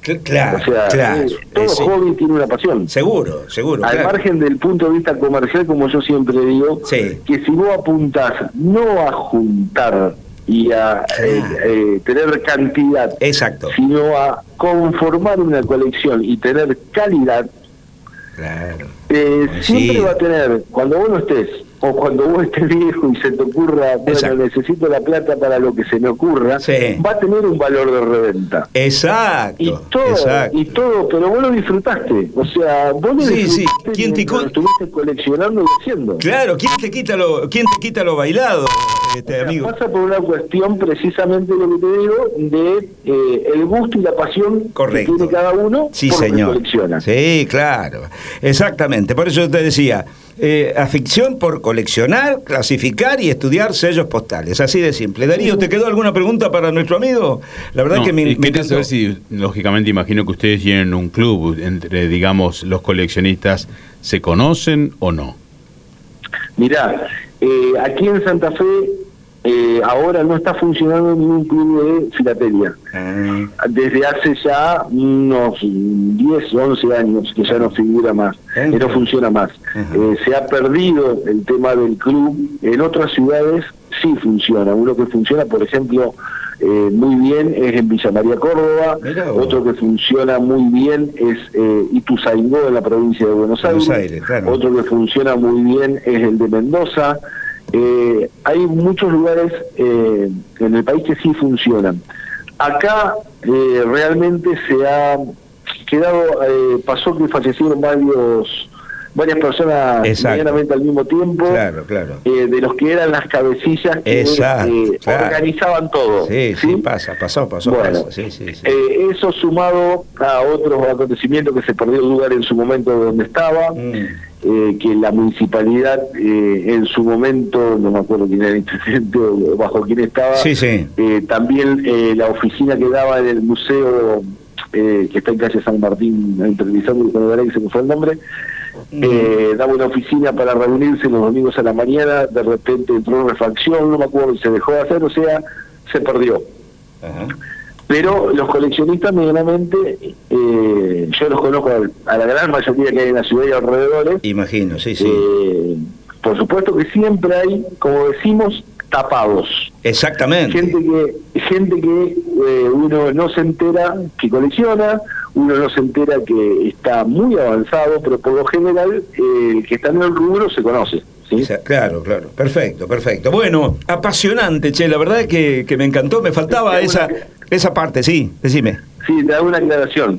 Claro, o sea, claro. Todo Sí. hobby tiene una pasión. Seguro, Al claro. margen del punto de vista comercial, como yo siempre digo, Sí. que si vos apuntás no a juntar y a tener cantidad, Exacto. sino a conformar una colección y tener calidad, Claro. siempre Sí. va a tener, cuando vos no estés, o cuando vos estés viejo y se te ocurra, bueno, Exacto. necesito la plata para lo que se me ocurra, Sí. va a tener un valor de reventa. Exacto. Y todo, pero vos lo disfrutaste. O sea, vos lo Sí, disfrutaste ¿Quién te mientras lo estuviste coleccionando y haciendo. Claro, ¿quién te quita lo bailado, O sea, amigo? pasa por una cuestión precisamente lo que te digo de el gusto y la pasión Correcto. que tiene cada uno Sí, por lo que señor. colecciona. Sí, claro. Exactamente. Por eso yo te decía, afición por coleccionar, clasificar y estudiar sellos postales. Así de simple. Darío, ¿te quedó alguna pregunta para nuestro amigo? La verdad No, que me quería encantó. saber si, lógicamente, imagino que ustedes tienen un club entre, digamos, los coleccionistas. ¿Se conocen o no? Mirá, aquí en Santa Fe ahora no está funcionando ningún club de filatelia. Desde hace ya unos 10 o 11 años que ya no figura más, que no funciona más. Se ha perdido el tema del club. En otras ciudades sí funciona. Uno que funciona, por ejemplo, muy bien es en Villa María, Córdoba. Otro que funciona muy bien es Ituzaingó, en la provincia de Buenos Aires. Claro. Otro que funciona muy bien es el de Mendoza. Hay muchos lugares en el país que sí funcionan. Acá realmente se ha quedado, pasó que fallecieron varias personas medianamente al mismo tiempo, de los que eran las cabecillas que organizaban todo. Sí, pasó. Bueno, sí. Eso sumado a otros acontecimientos, que se perdió el lugar en su momento donde estaba, que la municipalidad en su momento, no me acuerdo quién era el intendente o bajo quién estaba, también la oficina que daba en el museo que está en calle San Martín, entre Lisandro y San Garay, se me fue el nombre, daba una oficina para reunirse los domingos a la mañana. De repente entró en refacción, no me acuerdo, y se dejó de hacer, o sea, se perdió. Pero los coleccionistas medianamente, yo los conozco a la gran mayoría que hay en la ciudad y alrededores. Imagino, sí. Por supuesto que siempre hay, como decimos, tapados. Exactamente. Gente que uno no se entera que colecciona, uno no se entera que está muy avanzado, pero por lo general el que está en el rubro se conoce. ¿Sí? Claro. Perfecto. Bueno, apasionante, che, la verdad es que me encantó, me faltaba esa parte, sí, decime. Sí, te hago una aclaración.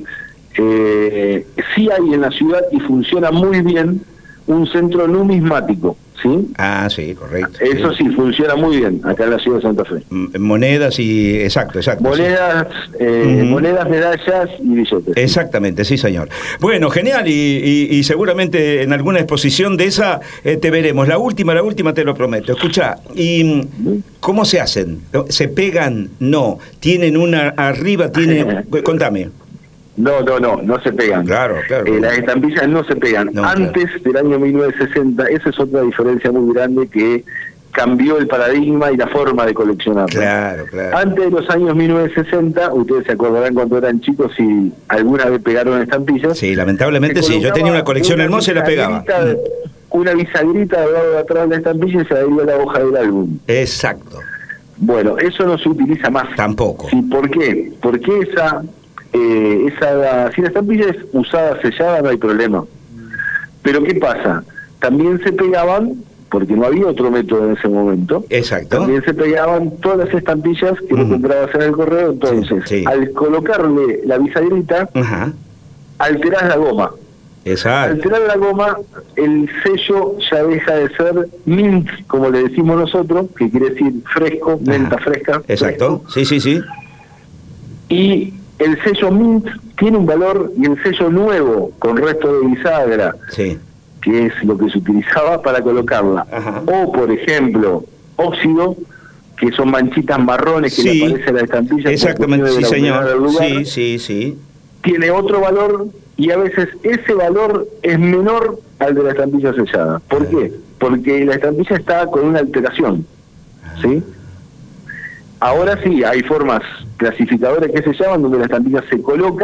Sí hay en la ciudad, y funciona muy bien, un centro numismático, ¿sí? Ah, sí, correcto. Eso sí, funciona muy bien acá en la ciudad de Santa Fe. Monedas y... Exacto. Monedas, monedas, medallas y billetes. Exactamente, sí, señor. Bueno, genial, y seguramente en alguna exposición de esa te veremos. La última te lo prometo. Escucha, ¿y cómo se hacen? ¿Se pegan? No. ¿Tienen una arriba? Contame. No se pegan. Claro. Las estampillas no se pegan. Antes del año 1960, esa es otra diferencia muy grande que cambió el paradigma y la forma de coleccionar. Claro. Antes de los años 1960, ustedes se acordarán cuando eran chicos si alguna vez pegaron estampillas. Sí, lamentablemente sí. Yo tenía una colección hermosa y la pegaba. Una bisagrita al lado de atrás de la estampilla y se adhería la hoja del álbum. Exacto. Bueno, eso no se utiliza más. Tampoco. ¿Sí? ¿Por qué? Porque si la estampilla es usada, sellada, no hay problema. Pero ¿qué pasa? También se pegaban, porque no había otro método en ese momento. Exacto. También se pegaban todas las estampillas que no comprabas en el correo. Entonces, al colocarle la bisagrita, alterás la goma. Exacto. Al alterar la goma, el sello ya deja de ser mint, como le decimos nosotros, que quiere decir fresco, menta fresca. Exacto, fresco. Sí. Y el sello mint tiene un valor, y el sello nuevo, con resto de bisagra, que es lo que se utilizaba para colocarla. O, por ejemplo, óxido, que son manchitas marrones que le aparecen a la estampilla. Exactamente, sí, señor. Lugar, sí. Tiene otro valor, y a veces ese valor es menor al de la estampilla sellada. ¿Por qué? Porque la estampilla está con una alteración. ¿Sí? Ahora sí, hay formas clasificadoras que se llaman, donde la estampilla se coloca